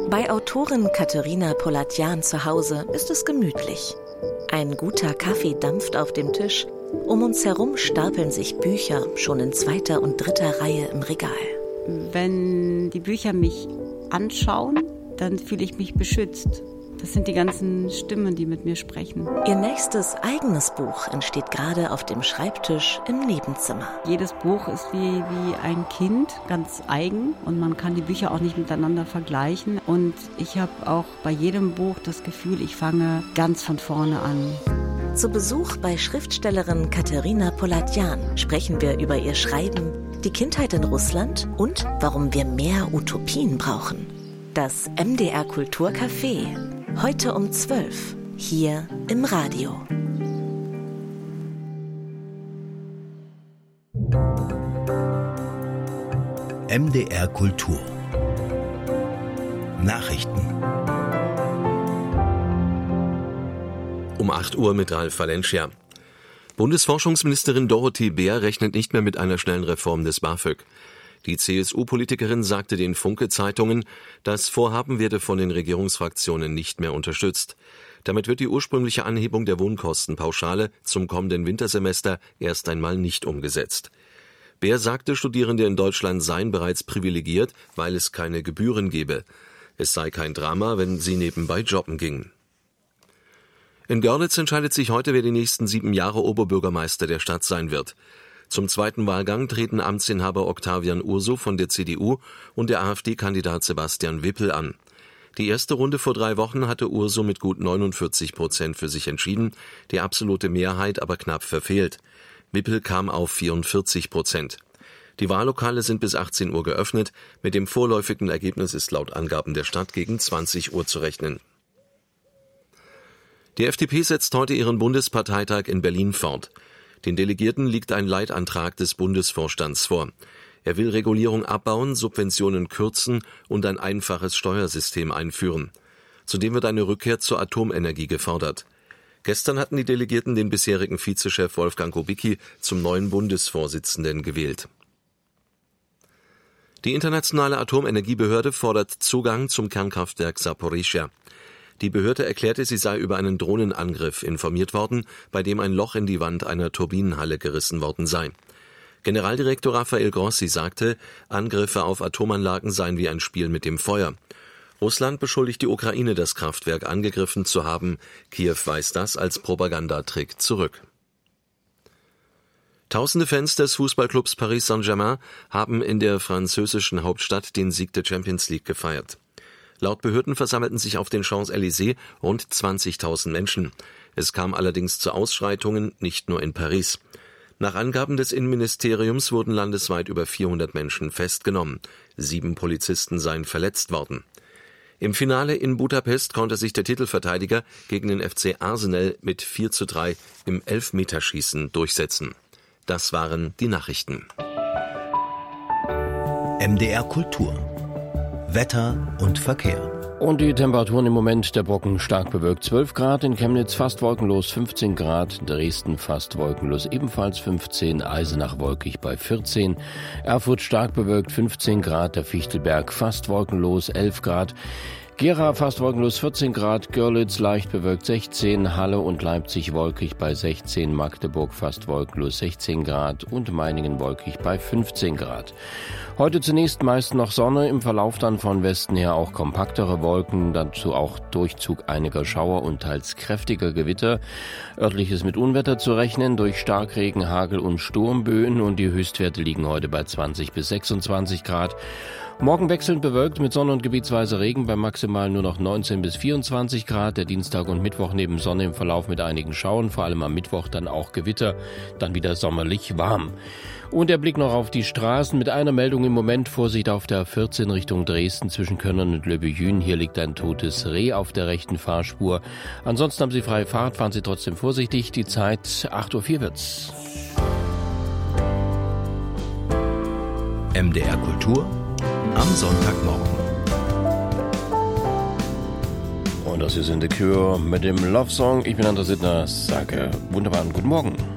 Bei Autorin Katerina Polatjan zu Hause ist es gemütlich. Ein guter Kaffee dampft auf dem Tisch. Um uns herum stapeln sich Bücher schon in 2. und 3. Reihe im Regal. Wenn die Bücher mich anschauen, dann fühle ich mich beschützt. Das sind die ganzen Stimmen, die mit mir sprechen. Ihr nächstes eigenes Buch entsteht gerade auf dem Schreibtisch im Nebenzimmer. Jedes Buch ist wie ein Kind, ganz eigen. Und man kann die Bücher auch nicht miteinander vergleichen. Und ich habe auch bei jedem Buch das Gefühl, ich fange ganz von vorne an. Zu Besuch bei Schriftstellerin Katerina Polatjan sprechen wir über ihr Schreiben, die Kindheit in Russland und warum wir mehr Utopien brauchen. Das MDR Kulturcafé. Heute um 12 hier im Radio. MDR Kultur. Nachrichten. Um 8 Uhr mit Ralf Valencia. Bundesforschungsministerin Dorothee Bär rechnet nicht mehr mit einer schnellen Reform des BAföG. Die CSU-Politikerin sagte den Funke-Zeitungen, das Vorhaben werde von den Regierungsfraktionen nicht mehr unterstützt. Damit wird die ursprüngliche Anhebung der Wohnkostenpauschale zum kommenden Wintersemester erst einmal nicht umgesetzt. Bär sagte, Studierende in Deutschland seien bereits privilegiert, weil es keine Gebühren gebe. Es sei kein Drama, wenn sie nebenbei jobben gingen. In Görlitz entscheidet sich heute, wer die nächsten 7 Jahre Oberbürgermeister der Stadt sein wird. Zum zweiten Wahlgang treten Amtsinhaber Octavian Urso von der CDU und der AfD-Kandidat Sebastian Wippel an. Die erste Runde vor 3 Wochen hatte Urso mit gut 49% für sich entschieden, die absolute Mehrheit aber knapp verfehlt. Wippel kam auf 44%. Die Wahllokale sind bis 18 Uhr geöffnet. Mit dem vorläufigen Ergebnis ist laut Angaben der Stadt gegen 20 Uhr zu rechnen. Die FDP setzt heute ihren Bundesparteitag in Berlin fort. Den Delegierten liegt ein Leitantrag des Bundesvorstands vor. Er will Regulierung abbauen, Subventionen kürzen und ein einfaches Steuersystem einführen. Zudem wird eine Rückkehr zur Atomenergie gefordert. Gestern hatten die Delegierten den bisherigen Vizechef Wolfgang Kubicki zum neuen Bundesvorsitzenden gewählt. Die Internationale Atomenergiebehörde fordert Zugang zum Kernkraftwerk Saporischschja. Die Behörde erklärte, sie sei über einen Drohnenangriff informiert worden, bei dem ein Loch in die Wand einer Turbinenhalle gerissen worden sei. Generaldirektor Rafael Grossi sagte, Angriffe auf Atomanlagen seien wie ein Spiel mit dem Feuer. Russland beschuldigt die Ukraine, das Kraftwerk angegriffen zu haben. Kiew weist das als Propagandatrick zurück. Tausende Fans des Fußballclubs Paris Saint-Germain haben in der französischen Hauptstadt den Sieg der Champions League gefeiert. Laut Behörden versammelten sich auf den Champs-Élysées rund 20.000 Menschen. Es kam allerdings zu Ausschreitungen, nicht nur in Paris. Nach Angaben des Innenministeriums wurden landesweit über 400 Menschen festgenommen. 7 Polizisten seien verletzt worden. Im Finale in Budapest konnte sich der Titelverteidiger gegen den FC Arsenal mit 4:3 im Elfmeterschießen durchsetzen. Das waren die Nachrichten. MDR Kultur. Wetter und Verkehr. Und die Temperaturen im Moment: der Brocken stark bewölkt 12 Grad, in Chemnitz fast wolkenlos 15 Grad, Dresden fast wolkenlos ebenfalls 15, Eisenach wolkig bei 14, Erfurt stark bewölkt 15 Grad, der Fichtelberg fast wolkenlos 11 Grad, Gera fast wolkenlos 14 Grad, Görlitz leicht bewölkt 16, Halle und Leipzig wolkig bei 16, Magdeburg fast wolkenlos 16 Grad und Meiningen wolkig bei 15 Grad. Heute zunächst meist noch Sonne, im Verlauf dann von Westen her auch kompaktere Wolken, dazu auch Durchzug einiger Schauer und teils kräftiger Gewitter. Örtlich ist mit Unwetter zu rechnen durch Starkregen, Hagel und Sturmböen und die Höchstwerte liegen heute bei 20 bis 26 Grad. Morgen wechselnd bewölkt mit Sonne und gebietsweise Regen, bei maximal nur noch 19 bis 24 Grad. Der Dienstag und Mittwoch neben Sonne im Verlauf mit einigen Schauern, vor allem am Mittwoch dann auch Gewitter, dann wieder sommerlich warm. Und der Blick noch auf die Straßen mit einer Meldung im Moment: Vorsicht auf der 14 Richtung Dresden zwischen Könnern und Löbejün. Hier liegt ein totes Reh auf der rechten Fahrspur. Ansonsten haben Sie freie Fahrt, fahren Sie trotzdem vorsichtig. Die Zeit 8:04 Uhr wird's. MDR Kultur am Sonntagmorgen. Und das ist in The Cure mit dem Love Song. Ich bin André Sittner, sage wunderbaren guten Morgen.